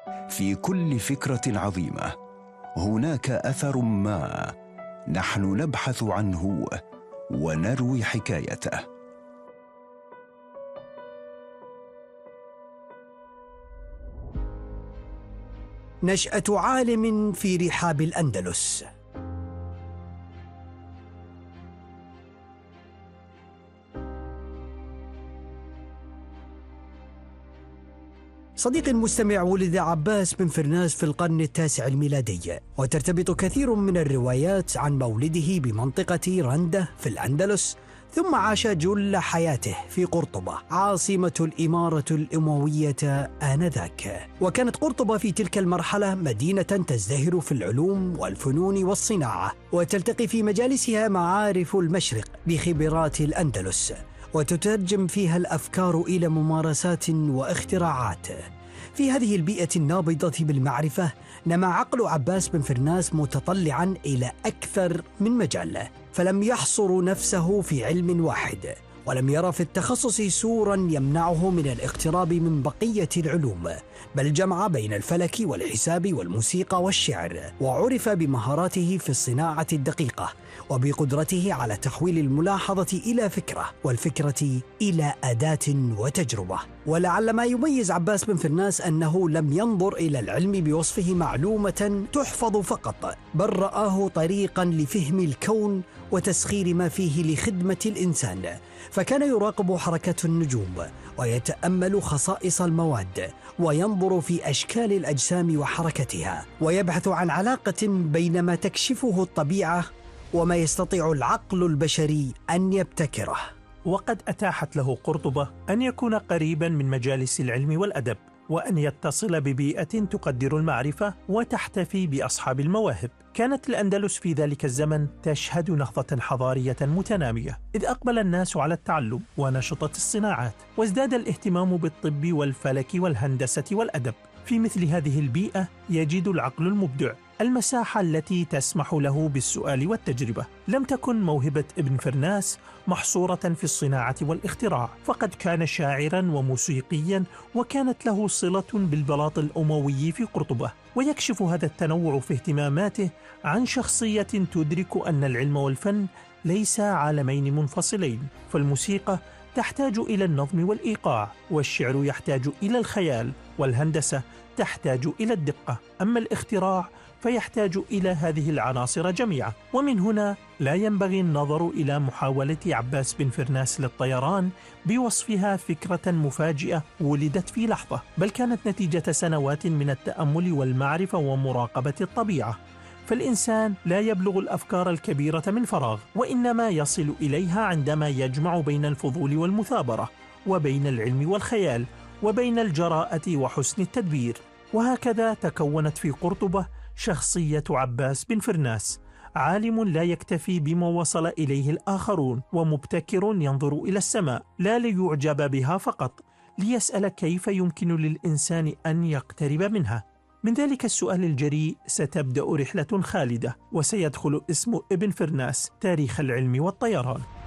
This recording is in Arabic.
في كل فكرة عظيمة هناك أثر ما نحن نبحث عنه ونروي حكايته. نشأة عالم في رحاب الأندلس. صديقي المستمع، ولد عباس بن فرناس في القرن التاسع الميلادي، وترتبط كثير من الروايات عن مولده بمنطقة رندة في الأندلس، ثم عاش جل حياته في قرطبة عاصمة الإمارة الأموية آنذاك. وكانت قرطبة في تلك المرحلة مدينة تزدهر في العلوم والفنون والصناعة، وتلتقي في مجالسها معارف المشرق بخبرات الأندلس، وتترجم فيها الأفكار إلى ممارسات واختراعات. في هذه البيئة النابضة بالمعرفة نما عقل عباس بن فرناس متطلعاً إلى أكثر من مجال، فلم يحصر نفسه في علم واحد، ولم يرى في التخصص سورا يمنعه من الاقتراب من بقية العلوم، بل جمع بين الفلك والحساب والموسيقى والشعر، وعرف بمهاراته في الصناعة الدقيقة، وبقدرته على تحويل الملاحظة إلى فكرة، والفكرة إلى أداة وتجربة. ولعل ما يميز عباس بن فرناس أنه لم ينظر إلى العلم بوصفه معلومة تحفظ فقط، بل رآه طريقا لفهم الكون وتسخير ما فيه لخدمة الإنسان. فكان يراقب حركات النجوم، ويتأمل خصائص المواد، وينظر في أشكال الأجسام وحركتها، ويبحث عن علاقة بين ما تكشفه الطبيعة وما يستطيع العقل البشري أن يبتكره. وقد أتاحت له قرطبة أن يكون قريبا من مجالس العلم والأدب، وأن يتصل ببيئة تقدر المعرفة وتحتفي بأصحاب المواهب. كانت الأندلس في ذلك الزمن تشهد نهضة حضارية متنامية، إذ أقبل الناس على التعلم ونشطت الصناعات، وازداد الاهتمام بالطب والفلك والهندسة والأدب. في مثل هذه البيئة يجد العقل المبدع المساحة التي تسمح له بالسؤال والتجربة. لم تكن موهبة ابن فرناس محصورة في الصناعة والاختراع، فقد كان شاعرا وموسيقيا، وكانت له صلة بالبلاط الأموي في قرطبة. ويكشف هذا التنوع في اهتماماته عن شخصية تدرك أن العلم والفن ليس عالمين منفصلين، فالموسيقى تحتاج إلى النظم والإيقاع، والشعر يحتاج إلى الخيال، والهندسة تحتاج إلى الدقة، أما الاختراع فيحتاج إلى هذه العناصر جميعا. ومن هنا لا ينبغي النظر إلى محاولة عباس بن فرناس للطيران بوصفها فكرة مفاجئة ولدت في لحظة، بل كانت نتيجة سنوات من التأمل والمعرفة ومراقبة الطبيعة. فالإنسان لا يبلغ الأفكار الكبيرة من فراغ، وإنما يصل إليها عندما يجمع بين الفضول والمثابرة، وبين العلم والخيال، وبين الجراءة وحسن التدبير. وهكذا تكونت في قرطبة شخصية عباس بن فرناس، عالم لا يكتفي بما وصل إليه الآخرون، ومبتكر ينظر إلى السماء لا ليعجب بها فقط، ليسأل كيف يمكن للإنسان أن يقترب منها. من ذلك السؤال الجريء ستبدأ رحلة خالدة، وسيدخل اسم ابن فرناس تاريخ العلم والطيران.